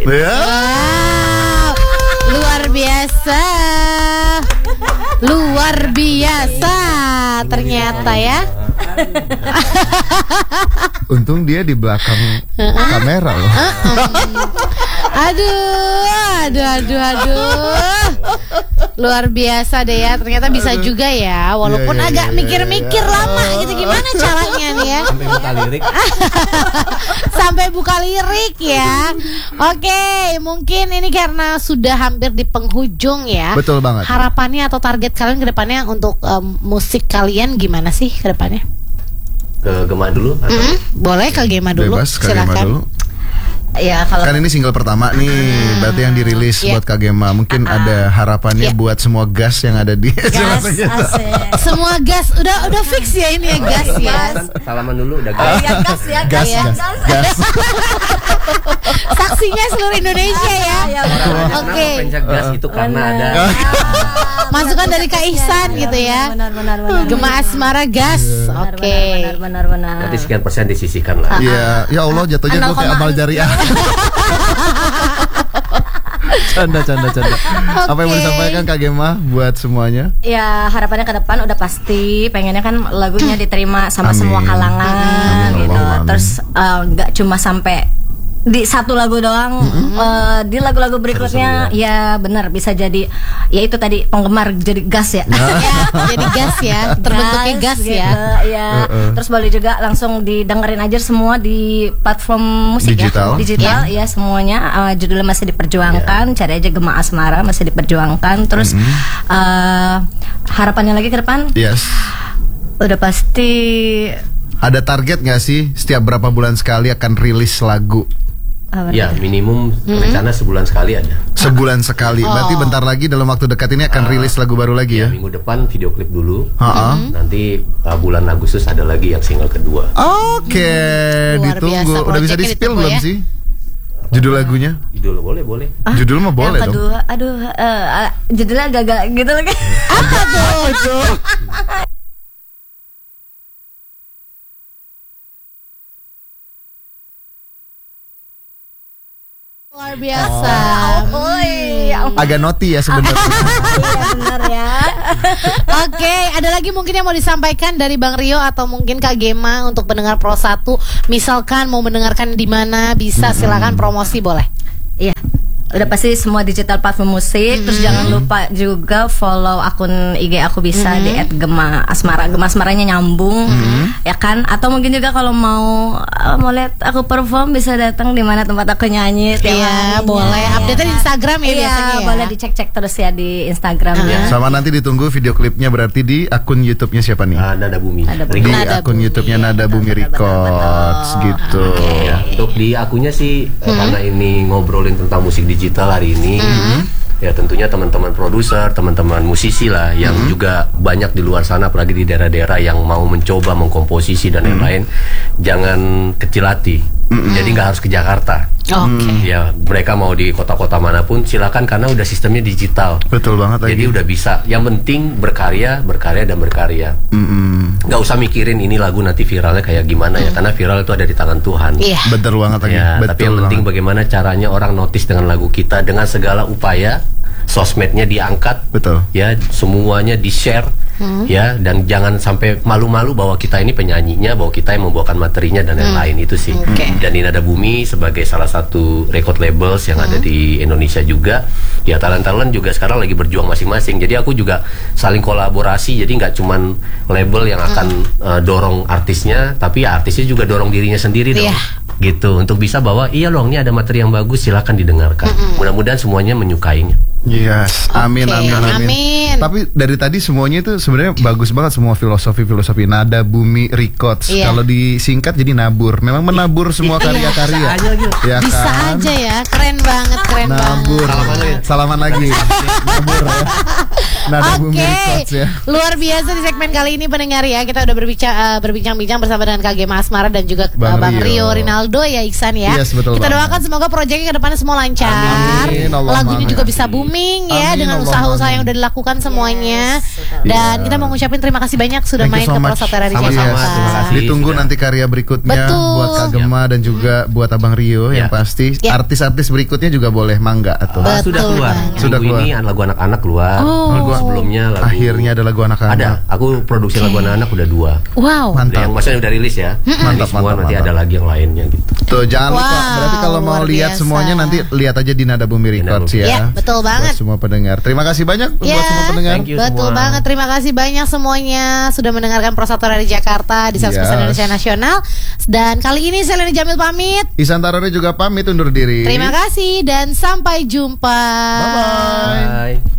Wow, luar biasa. Luar biasa ternyata ya. Untung dia di belakang kamera loh. Aduh. Luar biasa deh ya. Ternyata bisa juga ya. Walaupun agak mikir-mikir lama gitu. Gimana caranya nih ya? Sampai buka lirik. Sampai buka lirik ya. Oke, mungkin ini karena sudah hampir di penghujung ya. Betul banget. Harapannya atau target kalian ke depannya untuk musik kalian gimana sih ke depannya? Ke Gema dulu atau? Boleh ke Gema dulu. Bebas, Kak Gema dulu. Ya kalau Kan ini single pertama nih, berarti yang dirilis buat Kak Gema. Mungkin ada harapannya buat semua gas yang ada di gas, asik. Semua gas udah fix ya ini ya gas ya. Salaman dulu udah gas. Ya gas ya, Gas. Saksinya seluruh Indonesia ya. Kenapa Oke. pencet gas itu karena ada Masukan dari Kak Ihsan gitu ya. Benar. Gema Asmara gas. Oke. Benar. nanti sekian persen disisihkan lah. Iya, ya Allah jatuhnya gue kayak amal jariah. Canda. Apa yang mau disampaikan Kak Gema buat semuanya? Ya harapannya ke depan udah pasti pengennya kan lagunya diterima sama Amin. semua kalangan Amin, gitu. Allahumma amin. Terus nggak cuma sampai di satu lagu doang, di lagu-lagu berikutnya ya benar bisa jadi ya itu tadi penggemar jadi gas ya. Jadi gas ya, terbentuknya gas gitu, ya. ya. Terus boleh juga langsung didengerin aja semua di platform musik digital ya semuanya. Judulnya masih diperjuangkan, cari aja Gema Asmara masih diperjuangkan. Terus harapannya lagi ke depan Yes. udah pasti Ada target nggak sih setiap berapa bulan sekali akan rilis lagu? Ya minimum rencana sebulan sekali ada. Sebulan sekali. Berarti bentar lagi dalam waktu dekat ini akan rilis lagu baru lagi ya? Minggu depan video klip dulu. Nanti bulan Agustus ada lagi yang single kedua. Oke, Luar ditunggu. biasa, Udah bisa projectnya di-spill ditunggu belum ya. sih? Judul lagunya? Judul boleh. Judul mah boleh yang dong. kedua, judulnya agak gitu lagi. Apa tuh? Luar biasa. Agak naughty ya sebenarnya. Iya benar ya. Oke, ada lagi mungkin yang mau disampaikan dari Bang Rio atau mungkin Kak Gema untuk pendengar Pro 1. Misalkan mau mendengarkan di mana bisa silakan promosi boleh. Iya. Udah pasti semua digital platform musik. Terus jangan lupa juga follow akun IG aku bisa di @gemaasmara. Gema Asmaranya nyambung, ya kan? Atau mungkin juga kalau mau lihat aku perform bisa datang di mana tempat aku nyanyi. Iya, boleh. Update di Instagram ya biasanya ya. Boleh dicek terus ya di Instagram ya. Sama nanti ditunggu video klipnya berarti di akun YouTube-nya siapa nih? Nada Bumi. Di Nada akun Bumi. YouTube-nya Nada Bumi Records gitu. Ya, untuk di akunnya sih karena ini ngobrolin tentang musik digital hari ini. Ya tentunya teman-teman produser, teman-teman musisi lah yang juga banyak di luar sana, apalagi di daerah-daerah yang mau mencoba mengkomposisi dan lain-lain, jangan kecil hati. Jadi nggak harus ke Jakarta. Oke. Ya mereka mau di kota-kota manapun silakan karena udah sistemnya digital. Betul banget lagi. Jadi udah bisa. Yang penting berkarya dan berkarya. Nggak usah mikirin ini lagu nanti viralnya kayak gimana ya, karena viral itu ada di tangan Tuhan. Iya. Betul banget lagi. Ya, Betul tapi yang penting banget. bagaimana caranya orang notice dengan lagu kita dengan segala upaya, sosmednya diangkat, Betul. ya semuanya di share, ya dan jangan sampai malu-malu bahwa kita ini penyanyinya, bahwa kita yang membawakan materinya dan lain-lain itu sih. Dan ini ada Bumi sebagai salah satu record labels yang ada di Indonesia juga. Ya talent-talent juga sekarang lagi berjuang masing-masing. Jadi aku juga saling kolaborasi. Jadi nggak cuman label yang akan dorong artisnya, tapi ya artisnya juga dorong dirinya sendiri dong. Gitu untuk bisa bahwa iya loh ini ada materi yang bagus, silakan didengarkan. Mudah-mudahan semuanya menyukainya. Yes, amin. Tapi dari tadi semuanya itu sebenarnya bagus banget, semua filosofi Nada Bumi Records. Kalau disingkat jadi nabur. Memang menabur semua karya-karya. Ya Bisa kan? aja ya, keren banget. Nabur. Salaman lagi. Nabur ya. Nada Bumi Records ya. Luar biasa di segmen kali ini pendengar ya. Kita udah berbincang-bincang bersama dengan Kak Gema Asmara dan juga Bang Rio Rinaldo ya, Iksan ya. Yes, betul kita banget. doakan semoga proyeknya ke depannya semua lancar. Amin, lagunya juga bisa booming ya, dengan usaha-usaha yang udah dilakukan semuanya. Dan kita mau ngucapin terima kasih banyak sudah main ke Pro Satera di Jakarta. Ditunggu nanti karya berikutnya buat Kak Gema dan juga buat Abang Rio yang pasti. Artis-artis berikutnya juga boleh mangga atau sudah keluar. Sudah keluar. Ini lagu anak-anak keluar. Sebelumnya lagu akhirnya ada lagu anak-anak. Ada. Aku produksi lagu anak-anak udah 2. Wow. Mantap. Yang maksudnya udah rilis ya. Mantap, semua nanti ada lagi yang lainnya gitu. Tuh jangan lupa. Berarti kalau mau lihat semuanya nanti lihat aja di Nada Bumi Records ya. Ya, betul banget. Buat semua pendengar. Terima kasih banyak buat semua pendengar. Betul banget. Terima kasih banyak semuanya sudah mendengarkan Pro Satera di Jakarta di 100% Indonesia Nasional. Dan kali ini Selena Jamil pamit. Ihsan Tarori juga pamit undur diri. Terima kasih dan sampai jumpa. Bye bye.